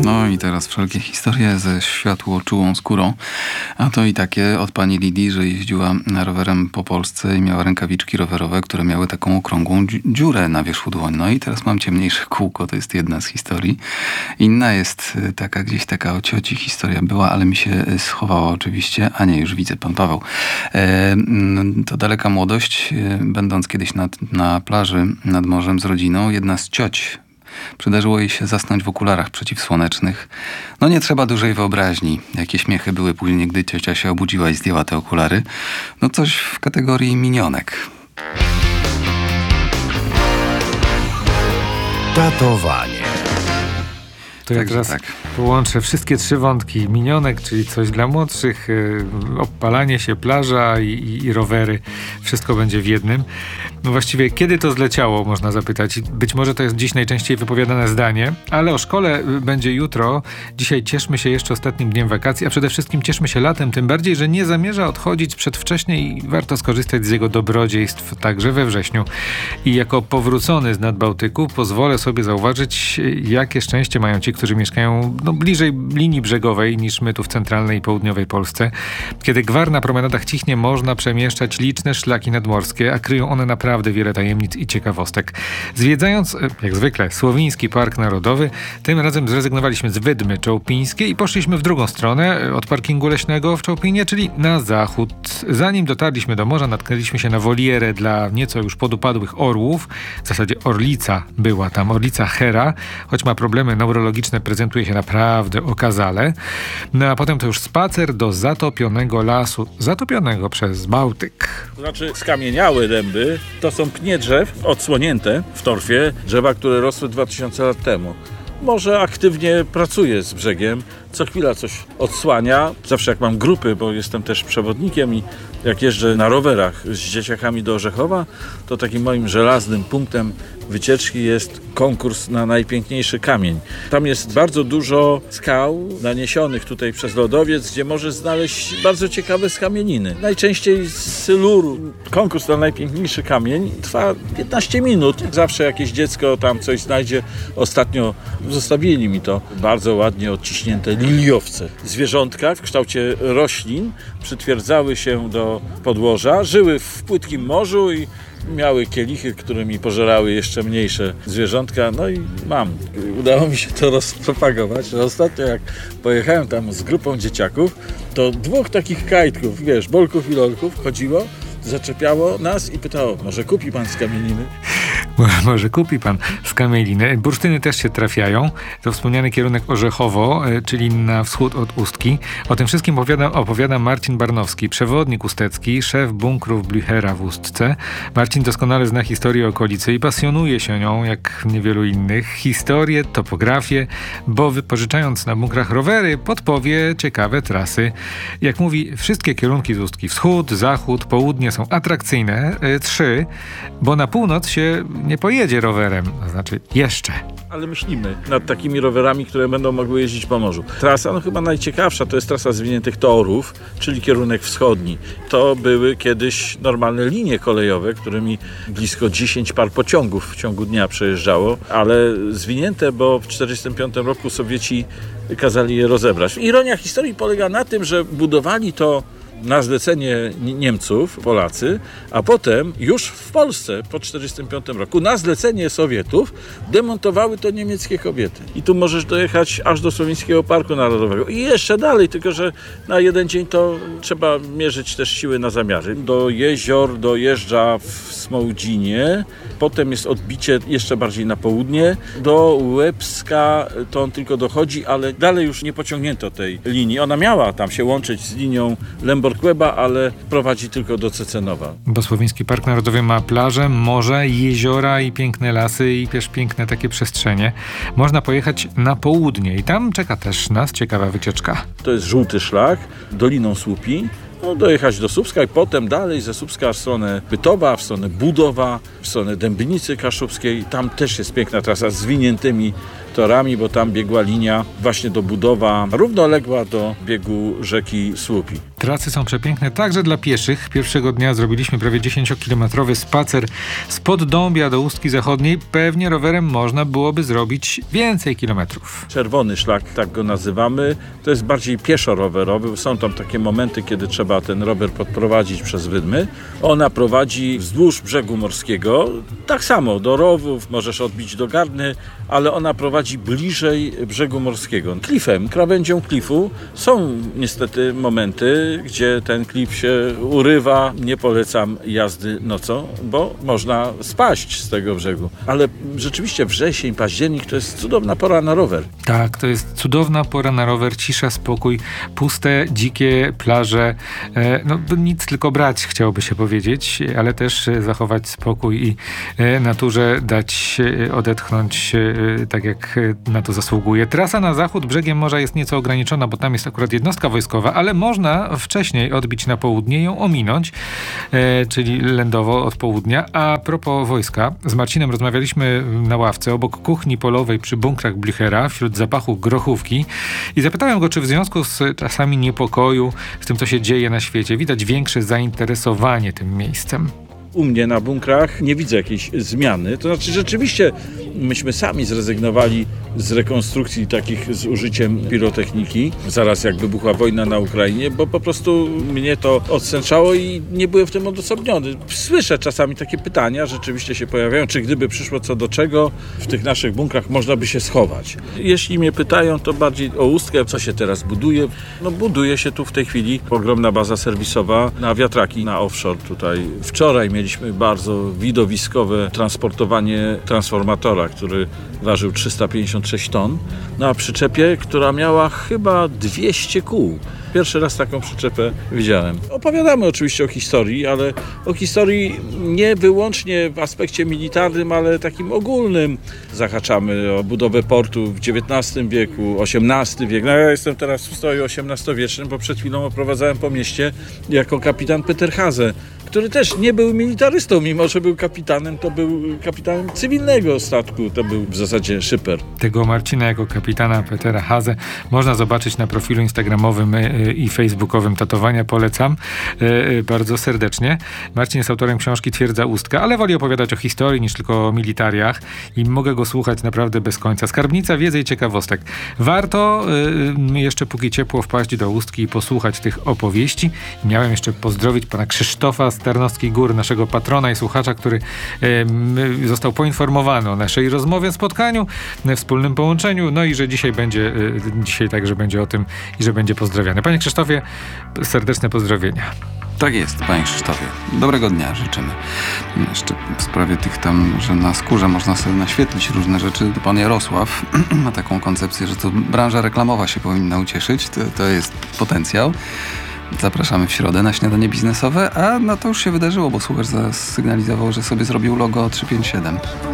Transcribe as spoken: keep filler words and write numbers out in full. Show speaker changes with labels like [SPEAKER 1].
[SPEAKER 1] No i teraz wszelkie historie ze światłoczułą skórą, a to i takie od pani Lidii, że jeździła rowerem po Polsce i miała rękawiczki rowerowe, które miały taką okrągłą dziurę na wierzchu dłoni. No i teraz mam ciemniejsze kółko, to jest jedna z historii. Inna jest taka, gdzieś taka o cioci historia była, ale mi się schowała oczywiście, a nie, już widzę, pan Paweł. E, to daleka młodość, będąc kiedyś nad, na plaży nad morzem z rodziną, jedna z cioć przydarzyło jej się zasnąć w okularach przeciwsłonecznych. No nie trzeba dużej wyobraźni. Jakie śmiechy były później, gdy ciocia się obudziła i zdjęła te okulary. No coś w kategorii minionek.
[SPEAKER 2] Datowanie.
[SPEAKER 3] To ja teraz tak połączę wszystkie trzy wątki. Minionek, czyli coś dla młodszych, yy, opalanie się, plaża i, i, i rowery. Wszystko będzie w jednym. No właściwie, kiedy to zleciało, można zapytać. Być może to jest dziś najczęściej wypowiadane zdanie, ale o szkole będzie jutro. Dzisiaj cieszmy się jeszcze ostatnim dniem wakacji, a przede wszystkim cieszmy się latem, tym bardziej, że nie zamierza odchodzić przedwcześnie i warto skorzystać z jego dobrodziejstw także we wrześniu. I jako powrócony z Nadbałtyku pozwolę sobie zauważyć, jakie szczęście mają ci, którzy mieszkają no, bliżej linii brzegowej niż my tu w centralnej i południowej Polsce. Kiedy gwar na promenadach cichnie, można przemieszczać liczne szlaki nadmorskie, a kryją one naprawdę wiele tajemnic i ciekawostek. Zwiedzając, jak zwykle, Słowiński Park Narodowy, tym razem zrezygnowaliśmy z Wydmy Czołpińskiej i poszliśmy w drugą stronę, od parkingu leśnego w Czołpinie, czyli na zachód. Zanim dotarliśmy do morza, natknęliśmy się na wolierę dla nieco już podupadłych orłów. W zasadzie orlica była tam, orlica Hera, choć ma problemy neurologiczne, prezentuje się naprawdę okazale. No a potem to już spacer do zatopionego lasu, zatopionego przez Bałtyk.
[SPEAKER 4] To znaczy skamieniałe dęby to są pnie drzew odsłonięte w torfie, drzewa, które rosły dwa tysiące lat temu. Morze aktywnie pracuje z brzegiem, co chwila coś odsłania. Zawsze jak mam grupy, bo jestem też przewodnikiem i jak jeżdżę na rowerach z dzieciakami do Orzechowa, to takim moim żelaznym punktem wycieczki jest konkurs na najpiękniejszy kamień. Tam jest bardzo dużo skał naniesionych tutaj przez lodowiec, gdzie możesz znaleźć bardzo ciekawe skamieniny. Najczęściej z syluru. Konkurs na najpiękniejszy kamień trwa piętnaście minut. Zawsze jakieś dziecko tam coś znajdzie. Ostatnio zostawili mi to bardzo ładnie odciśnięte liliowce. Zwierzątka w kształcie roślin przytwierdzały się do podłoża, żyły w płytkim morzu i miały kielichy, którymi pożerały jeszcze mniejsze zwierzątka. No i mam. Udało mi się to rozpropagować. Że ostatnio jak pojechałem tam z grupą dzieciaków, to dwóch takich kajtków, wiesz, bolków i lolków chodziło, zaczepiało nas i pytało, może kupi pan skamieniny?
[SPEAKER 3] Może kupi pan skamieliny. Bursztyny też się trafiają. To wspomniany kierunek Orzechowo, czyli na wschód od Ustki. O tym wszystkim opowiada, opowiada Marcin Barnowski, przewodnik ustecki, szef bunkrów Blüchera w Ustce. Marcin doskonale zna historię okolicy i pasjonuje się nią, jak niewielu innych. Historię, topografię, bo wypożyczając na bunkrach rowery, podpowie ciekawe trasy. Jak mówi, wszystkie kierunki z Ustki, wschód, zachód, południe są atrakcyjne. E, trzy, bo na północ się nie pojedzie rowerem, to znaczy jeszcze.
[SPEAKER 4] Ale myślimy nad takimi rowerami, które będą mogły jeździć po morzu. Trasa, no chyba najciekawsza, to jest trasa zwiniętych torów, czyli kierunek wschodni. To były kiedyś normalne linie kolejowe, którymi blisko dziesięć par pociągów w ciągu dnia przejeżdżało, ale zwinięte, bo w tysiąc dziewięćset czterdziestym piątym roku Sowieci kazali je rozebrać. Ironia historii polega na tym, że budowali to na zlecenie Niemców, Polacy, a potem już w Polsce po tysiąc dziewięćset czterdziestym piątym roku na zlecenie Sowietów demontowały to niemieckie kobiety. I tu możesz dojechać aż do Słowińskiego Parku Narodowego i jeszcze dalej, tylko że na jeden dzień to trzeba mierzyć też siły na zamiary. Do jezior dojeżdża w Smołdzinie, potem jest odbicie jeszcze bardziej na południe, do Łebska to on tylko dochodzi, ale dalej już nie pociągnięto tej linii. Ona miała tam się łączyć z linią Lemborg-Łeba, ale prowadzi tylko do Cecenowa.
[SPEAKER 3] Bo Słowiński Park Narodowy ma plaże, morze, jeziora i piękne lasy i też piękne takie przestrzenie. Można pojechać na południe i tam czeka też nas ciekawa wycieczka.
[SPEAKER 4] To jest żółty szlak, Doliną Słupi. No, dojechać do Słupska i potem dalej ze Słupska w stronę Bytowa, w stronę Budowa, w stronę Dębnicy Kaszubskiej. Tam też jest piękna trasa z zwiniętymi torami, bo tam biegła linia właśnie do Budowa, równoległa do biegu rzeki Słupi.
[SPEAKER 3] Trasy są przepiękne także dla pieszych. Pierwszego dnia zrobiliśmy prawie dziesięciokilometrowy spacer z Poddąbia do Ustki Zachodniej. Pewnie rowerem można byłoby zrobić więcej kilometrów.
[SPEAKER 4] Czerwony szlak, tak go nazywamy, to jest bardziej pieszo-rowerowy. Są tam takie momenty, kiedy trzeba ten rower podprowadzić przez wydmy. Ona prowadzi wzdłuż brzegu morskiego, tak samo do rowów, możesz odbić do Gardny, ale ona prowadzi bliżej brzegu morskiego. Klifem, krawędzią klifu są niestety momenty, gdzie ten klif się urywa. Nie polecam jazdy nocą, bo można spaść z tego brzegu. Ale rzeczywiście wrzesień, październik to jest cudowna pora na rower.
[SPEAKER 3] Tak, to jest cudowna pora na rower, cisza, spokój, puste, dzikie plaże. E, no nic tylko brać, chciałoby się powiedzieć, ale też zachować spokój i e, naturze dać e, odetchnąć e, tak jak na to zasługuje. Trasa na zachód brzegiem morza jest nieco ograniczona, bo tam jest akurat jednostka wojskowa, ale można wcześniej odbić na południe i ją ominąć, e, czyli lędowo od południa. A propos wojska, z Marcinem rozmawialiśmy na ławce obok kuchni polowej przy bunkrach Blüchera wśród zapachu grochówki i zapytałem go, czy w związku z czasami niepokoju, z tym co się dzieje na świecie, widać większe zainteresowanie tym miejscem.
[SPEAKER 4] U mnie na bunkrach nie widzę jakiejś zmiany. To znaczy rzeczywiście myśmy sami zrezygnowali z rekonstrukcji takich z użyciem pirotechniki, zaraz jak wybuchła wojna na Ukrainie, bo po prostu mnie to odsęczało i nie byłem w tym odosobniony. Słyszę czasami takie pytania, rzeczywiście się pojawiają, czy gdyby przyszło co do czego, w tych naszych bunkrach można by się schować. Jeśli mnie pytają, to bardziej o Ustkę, co się teraz buduje. No buduje się tu w tej chwili ogromna baza serwisowa na wiatraki, na offshore tutaj. Wczoraj mieliśmy bardzo widowiskowe transportowanie transformatora, który ważył trzysta pięćdziesiąt sześć ton, na przyczepie, która miała chyba dwieście kół. Pierwszy raz taką przyczepę widziałem. Opowiadamy oczywiście o historii, ale o historii nie wyłącznie w aspekcie militarnym, ale takim ogólnym. Zahaczamy o budowę portu w dziewiętnastym wieku, osiemnastym wieku. No ja jestem teraz w stroju osiemnastowiecznym, bo przed chwilą oprowadzałem po mieście jako kapitan Peter Hase, który też nie był militarystą, mimo że był kapitanem, to był kapitanem cywilnego statku, to był w zasadzie szyper.
[SPEAKER 3] Tego Marcina jako kapitana Petera Hase można zobaczyć na profilu instagramowym i facebookowym Tatowania. Polecam bardzo serdecznie. Marcin jest autorem książki Twierdza Ustka, ale woli opowiadać o historii niż tylko o militariach i mogę go słuchać naprawdę bez końca. Skarbnica wiedzy i ciekawostek. Warto jeszcze póki ciepło wpaść do Ustki i posłuchać tych opowieści. Miałem jeszcze pozdrowić pana Krzysztofa z Tarnowskich Gór, naszego patrona i słuchacza, który e, został poinformowany o naszej rozmowie, spotkaniu, wspólnym połączeniu, no i że dzisiaj będzie, e, dzisiaj także będzie o tym i że będzie pozdrawiany. Panie Krzysztofie, serdeczne pozdrowienia.
[SPEAKER 1] Tak jest, panie Krzysztofie. Dobrego dnia życzymy. Jeszcze w sprawie tych tam, że na skórze można sobie naświetlić różne rzeczy, to pan Jarosław ma taką koncepcję, że to branża reklamowa się powinna ucieszyć. To, to jest potencjał. Zapraszamy w środę na śniadanie biznesowe, a no to już się wydarzyło, bo słuchacz zasygnalizował, że sobie zrobił logo trzysta pięćdziesiąt siedem.